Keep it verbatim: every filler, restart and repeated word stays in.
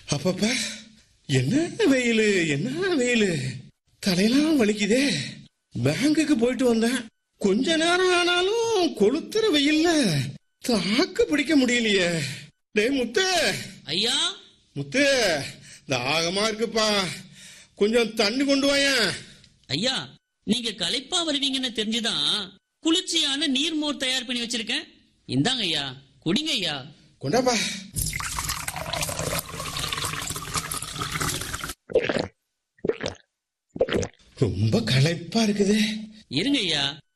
அப்பப்பா, என்ன வெயிலு, என்ன வெயிலு, தலையெல்லாம் வலிக்குதே. பேங்குக்கு போயிட்டு வந்தேன். கொஞ்ச நேரம் ஆனாலும் கொளுத்துற வெயில்ல தாக்கு பிடிக்க முடியலையே. டேய் முத்து. ஐயா. முத்து, தாகமா இருக்குப்பா, கொஞ்சம் தண்ணி கொண்டு வாயேன். ஐயா, நீங்க களைப்பா வருவீங்கன்னு தெரிஞ்சுதான் குளிர்ச்சியான நீர்மோர் தயார் பண்ணி வச்சிருக்கேன். இந்தாங்க ஐயா, குடிங்க ஐயா. கொண்டாப்பா. ரொம்ப களைப்பா இருக்குது. இருங்க ஐயா,